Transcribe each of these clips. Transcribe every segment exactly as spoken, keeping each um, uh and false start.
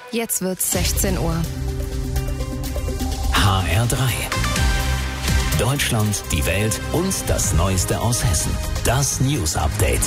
Jetzt wird's sechzehn Uhr. H R drei. Deutschland, die Welt und das Neueste aus Hessen. Das News Update.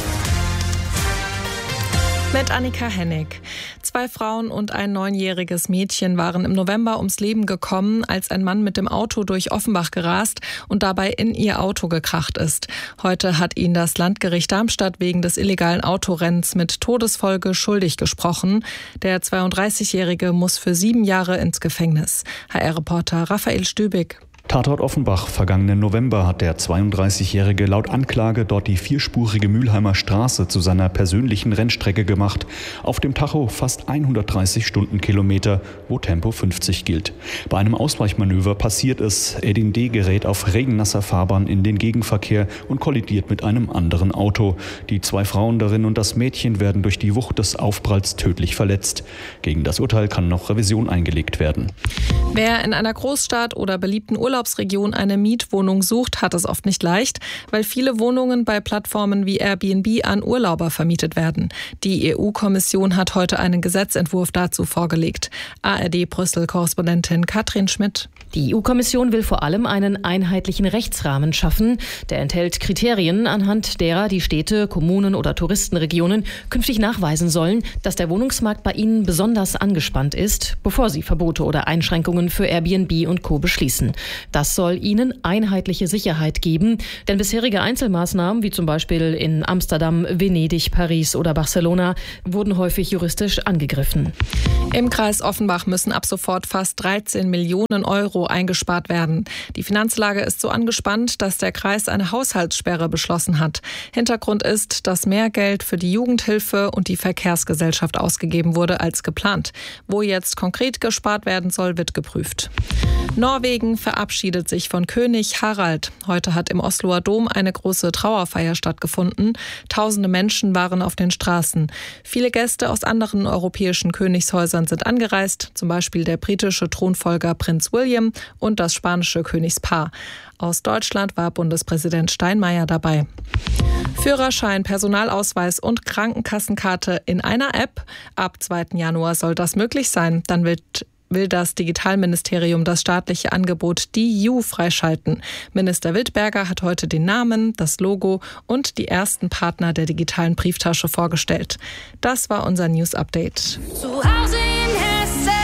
Mit Annika Hennig. Zwei Frauen und ein neunjähriges Mädchen waren im November ums Leben gekommen, als ein Mann mit dem Auto durch Offenbach gerast und dabei in ihr Auto gekracht ist. Heute hat ihn das Landgericht Darmstadt wegen des illegalen Autorennens mit Todesfolge schuldig gesprochen. Der zweiunddreißigjährige muss für sieben Jahre ins Gefängnis. H R-Reporter Raphael Stübig. Tatort Offenbach. Vergangenen November hat der zweiunddreißigjährige laut Anklage dort die vierspurige Mülheimer Straße zu seiner persönlichen Rennstrecke gemacht. Auf dem Tacho fast hundertdreißig Stundenkilometer, wo Tempo fünfzig gilt. Bei einem Ausweichmanöver passiert es. Edin D. gerät auf regennasser Fahrbahn in den Gegenverkehr und kollidiert mit einem anderen Auto. Die zwei Frauen darin und das Mädchen werden durch die Wucht des Aufpralls tödlich verletzt. Gegen das Urteil kann noch Revision eingelegt werden. Wer in einer Großstadt oder beliebten Urlaubsregion eine Mietwohnung sucht, hat es oft nicht leicht, weil viele Wohnungen bei Plattformen wie Airbnb an Urlauber vermietet werden. Die E U-Kommission hat heute einen Gesetzentwurf dazu vorgelegt. A R D-Brüssel-Korrespondentin Katrin Schmidt. Die E U-Kommission will vor allem einen einheitlichen Rechtsrahmen schaffen. Der enthält Kriterien, anhand derer die Städte, Kommunen oder Touristenregionen künftig nachweisen sollen, dass der Wohnungsmarkt bei ihnen besonders angespannt ist, bevor sie Verbote oder Einschränkungen für Airbnb und Co. beschließen. Das soll ihnen einheitliche Sicherheit geben, denn bisherige Einzelmaßnahmen, wie zum Beispiel in Amsterdam, Venedig, Paris oder Barcelona, wurden häufig juristisch angegriffen. Im Kreis Offenbach müssen ab sofort fast dreizehn Millionen Euro eingespart werden. Die Finanzlage ist so angespannt, dass der Kreis eine Haushaltssperre beschlossen hat. Hintergrund ist, dass mehr Geld für die Jugendhilfe und die Verkehrsgesellschaft ausgegeben wurde als geplant. Wo jetzt konkret gespart werden soll, wird geprüft. Norwegen verabschiedet sich von König Harald. Heute hat im Osloer Dom eine große Trauerfeier stattgefunden. Tausende Menschen waren auf den Straßen. Viele Gäste aus anderen europäischen Königshäusern sind angereist, zum Beispiel der britische Thronfolger Prinz William und das spanische Königspaar. Aus Deutschland war Bundespräsident Steinmeier dabei. Führerschein, Personalausweis und Krankenkassenkarte in einer App. Ab zweiten Januar soll das möglich sein. Dann wird will das Digitalministerium das staatliche Angebot D I U freischalten. Minister Wildberger hat heute den Namen, das Logo und die ersten Partner der digitalen Brieftasche vorgestellt. Das war unser News Update. Zu Hause in Hessen.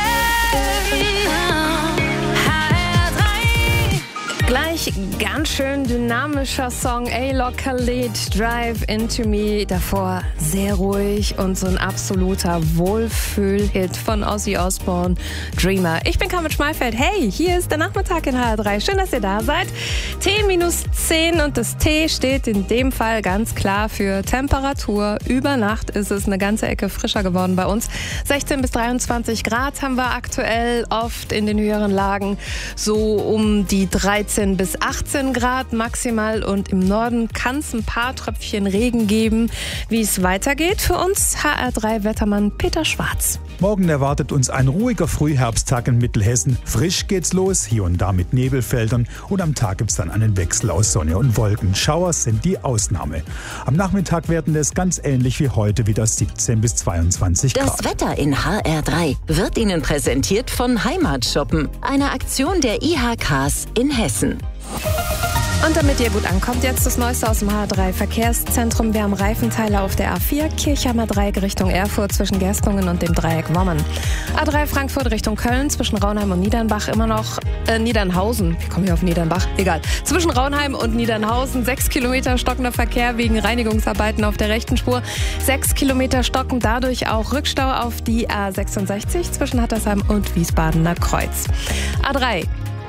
H R drei. Gleich ganz schön dynamischer Song. A-Lock Khalid, Drive Into Me. Davor sehr ruhig und so ein absoluter Wohlfühl-Hit von Ozzy Osbourne, Dreamer. Ich bin Carmen Schmalfeld. Hey, hier ist der Nachmittag in H R drei. Schön, dass ihr da seid. T minus zehn und das T steht in dem Fall ganz klar für Temperatur. Über Nacht ist es eine ganze Ecke frischer geworden bei uns. sechzehn bis dreiundzwanzig Grad haben wir aktuell, oft in den höheren Lagen so um die dreizehn bis achtzehn Grad maximal und im Norden kann es ein paar Tröpfchen Regen geben. Wie es weitergeht für uns, H R drei Wettermann Peter Schwarz. Morgen erwartet uns ein ruhiger Frühherbsttag in Mittelhessen. Frisch geht's los, hier und da mit Nebelfeldern und am Tag gibt's dann einen Wechsel aus Sonne und Wolken. Schauer sind die Ausnahme. Am Nachmittag werden es ganz ähnlich wie heute wieder siebzehn bis zweiundzwanzig Grad. Das Wetter in H R drei wird Ihnen präsentiert von Heimatshoppen, einer Aktion der I H Ks in Hessen. Und damit ihr gut ankommt, jetzt das Neueste aus dem H R drei Verkehrszentrum. Wir haben Reifenteile auf der A vier, Kirchheimer Dreieck Richtung Erfurt zwischen Gerstungen und dem Dreieck Wommen. A drei Frankfurt Richtung Köln zwischen Raunheim und Niedernbach immer noch, äh, Niedernhausen, ich komme hier auf Niedernbach, egal. Zwischen Raunheim und Niedernhausen sechs Kilometer stockender Verkehr wegen Reinigungsarbeiten auf der rechten Spur. Sechs Kilometer stocken, dadurch auch Rückstau auf die A sechsundsechzig zwischen Hattersheim und Wiesbadener Kreuz. A drei.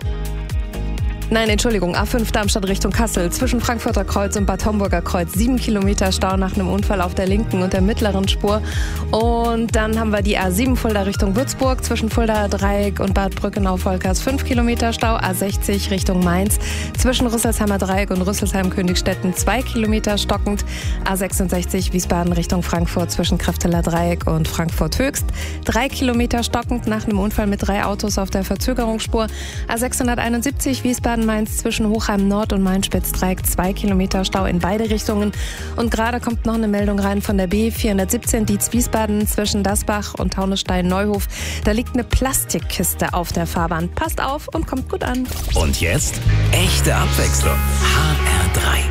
Nein, Entschuldigung, A fünf Darmstadt Richtung Kassel. Zwischen Frankfurter Kreuz und Bad Homburger Kreuz. Sieben Kilometer Stau nach einem Unfall auf der linken und der mittleren Spur. Und dann haben wir die A sieben Fulda Richtung Würzburg. Zwischen Fulda Dreieck und Bad Brückenau-Volkers fünf Kilometer Stau. A sechzig Richtung Mainz. Zwischen Rüsselsheimer Dreieck und Rüsselsheim-Königstetten zwei Kilometer stockend. A sechsundsechzig Wiesbaden Richtung Frankfurt zwischen Krefteler Dreieck und Frankfurt Höchst. Drei Kilometer stockend nach einem Unfall mit drei Autos auf der Verzögerungsspur. A sechshunderteinundsiebzig Wiesbaden Wiesbaden-Mainz zwischen Hochheim Nord und Main-Spitz-Dreieck zwei Kilometer Stau in beide Richtungen. Und gerade kommt noch eine Meldung rein von der B vierhundertsiebzehn Dietz-Wiesbaden zwischen Dasbach und Taunusstein-Neuhof. Da liegt eine Plastikkiste auf der Fahrbahn. Passt auf und kommt gut an. Und jetzt echte Abwechslung. H R drei.